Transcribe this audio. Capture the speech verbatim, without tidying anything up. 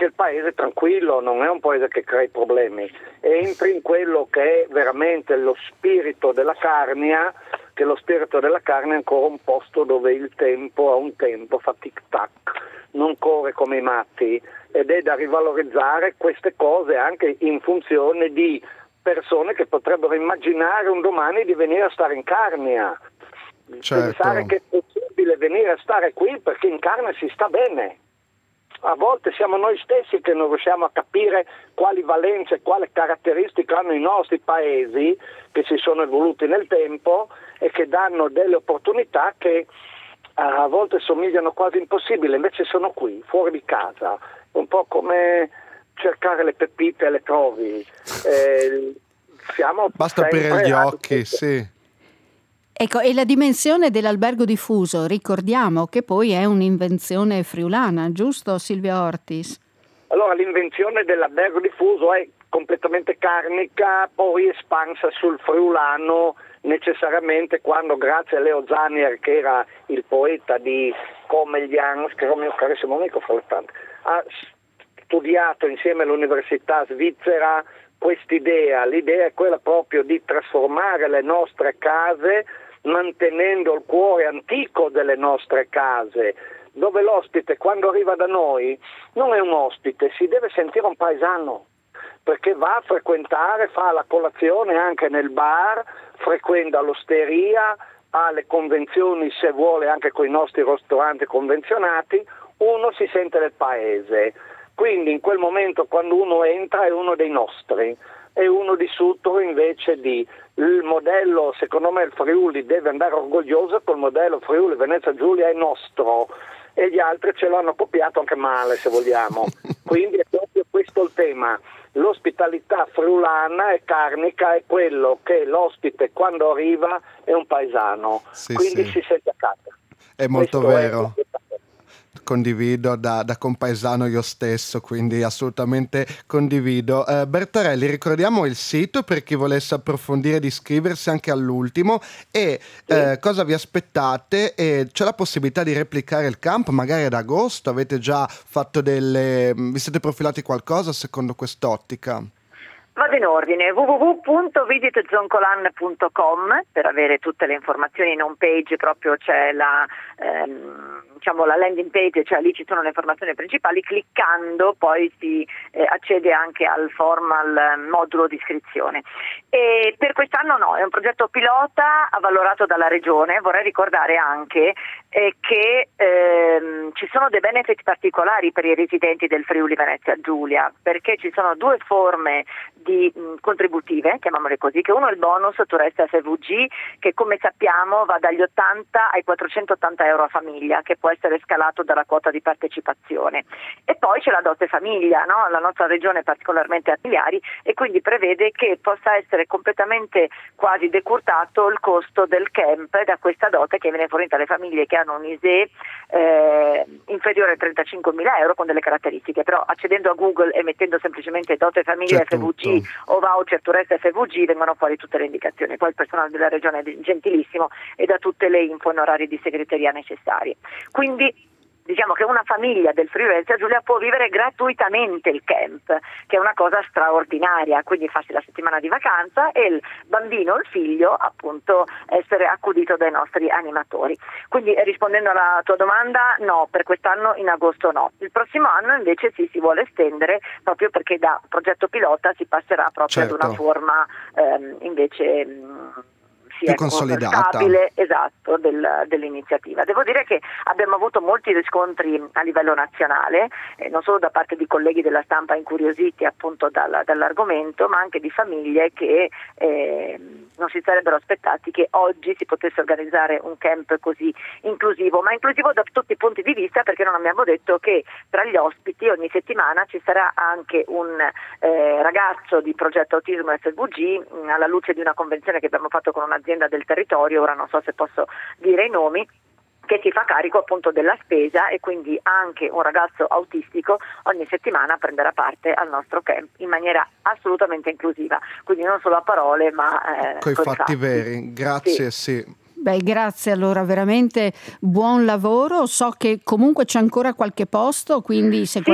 il paese è tranquillo, non è un paese che crea problemi, entri in quello che è veramente lo spirito della Carnia, che lo spirito della Carnia è ancora un posto dove il tempo a un tempo fa tic tac, non corre come i matti, ed è da rivalorizzare queste cose anche in funzione di persone che potrebbero immaginare un domani di venire a stare in Carnia, certo. Pensare che è possibile venire a stare qui perché in Carnia si sta bene. A volte siamo noi stessi che non riusciamo a capire quali valenze, quali caratteristiche hanno i nostri paesi che si sono evoluti nel tempo e che danno delle opportunità che a volte somigliano quasi impossibili, invece sono qui, fuori di casa, un po' come cercare le pepite e le trovi. Eh, siamo Basta aprire gli occhi, sì. Ecco, e la dimensione dell'albergo diffuso, ricordiamo che poi è un'invenzione friulana, giusto Silvia Ortis? Allora, l'invenzione dell'albergo diffuso è completamente carnica, poi espansa sul friulano necessariamente quando, grazie a Leo Zanier, che era il poeta di Comeglians, che era un mio carissimo amico fra le tante, ha studiato insieme all'università svizzera quest'idea. L'idea è quella proprio di trasformare le nostre case mantenendo il cuore antico delle nostre case, dove l'ospite quando arriva da noi non è un ospite, si deve sentire un paesano, perché va a frequentare, fa la colazione anche nel bar, frequenta l'osteria, ha le convenzioni se vuole anche con i nostri ristoranti convenzionati, uno si sente del paese. Quindi in quel momento quando uno entra è uno dei nostri, è uno di Sutro invece di il modello, secondo me il Friuli deve andare orgoglioso col modello Friuli Venezia Giulia è nostro e gli altri ce l'hanno copiato anche male se vogliamo. Quindi è proprio questo il tema. L'ospitalità friulana e carnica è quello che l'ospite quando arriva è un paesano, sì, quindi sì. si sente a casa. È molto Questo vero. È... Condivido da, da compaesano io stesso, quindi assolutamente condivido. Eh, Bertarelli, ricordiamo il sito per chi volesse approfondire di iscriversi anche all'ultimo e eh, cosa vi aspettate, e c'è la possibilità di replicare il camp magari ad agosto, avete già fatto delle, vi siete profilati qualcosa secondo quest'ottica? Vado in ordine, w w w punto visit zoncolan punto com per avere tutte le informazioni in home page, proprio c'è la, ehm, diciamo la landing page, cioè lì ci sono le informazioni principali, cliccando poi si eh, accede anche al form, al modulo di iscrizione. E per quest'anno no, è un progetto pilota avvalorato dalla Regione, vorrei ricordare anche eh, che ehm, ci sono dei benefit particolari per i residenti del Friuli Venezia Giulia, perché ci sono due forme di mh, contributive, chiamiamole così, che uno è il bonus Turesta F V G, che come sappiamo va dagli ottanta ai quattrocentottanta euro a famiglia, che può essere scalato dalla quota di partecipazione. E poi c'è la dote famiglia, no? La nostra regione è particolarmente a miliari e quindi prevede che possa essere completamente quasi decurtato il costo del camp da questa dote che viene fornita alle famiglie che hanno un I S E E eh, inferiore a trentacinquemila euro con delle caratteristiche, però accedendo a Google e mettendo semplicemente dote famiglia C'è F V G tutto. o voucher Turesta F V G vengono fuori tutte le indicazioni, poi il personale della regione è gentilissimo e dà tutte le info in orari di segreteria necessarie. Quindi diciamo che una famiglia del Friuli Venezia Giulia può vivere gratuitamente il camp, che è una cosa straordinaria, quindi farsi la settimana di vacanza e il bambino, il figlio, appunto essere accudito dai nostri animatori. Quindi rispondendo alla tua domanda, no, per quest'anno in agosto no. Il prossimo anno invece sì, si vuole estendere, proprio perché da progetto pilota si passerà proprio Certo. ad una forma ehm, invece mh, più consolidata, stabile, esatto, del, dell'iniziativa. Devo dire che abbiamo avuto molti riscontri a livello nazionale, eh, non solo da parte di colleghi della stampa incuriositi appunto dal, dall'argomento, ma anche di famiglie che eh, non si sarebbero aspettati che oggi si potesse organizzare un camp così inclusivo, ma inclusivo da tutti i punti di vista, perché non abbiamo detto che tra gli ospiti ogni settimana ci sarà anche un eh, ragazzo di progetto Autismo F V G, mh, alla luce di una convenzione che abbiamo fatto con un'azienda del territorio, ora non so se posso dire i nomi, che si fa carico appunto della spesa, e quindi anche un ragazzo autistico ogni settimana prenderà parte al nostro camp in maniera assolutamente inclusiva, quindi non solo a parole ma eh, coi coi fatti, fatti veri. Grazie, sì. sì. Beh, grazie, allora veramente buon lavoro. So che comunque c'è ancora qualche posto, quindi se sì,